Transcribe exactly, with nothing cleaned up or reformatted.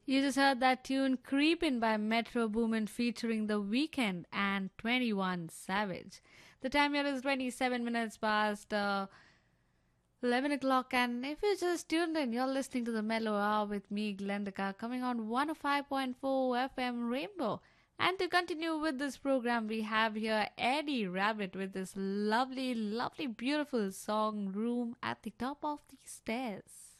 You just heard that tune Creepin' by Metro Boomin featuring The Weeknd and twenty-one Savage. The time here is twenty-seven minutes past uh, eleven o'clock, and if you just tuned in, you're listening to the Mellow Hour with me, Glendaka, coming on one oh five point four F M Rainbow. And to continue with this program, we have here Eddie Rabbit with this lovely, lovely, beautiful song Room at the Top of the Stairs.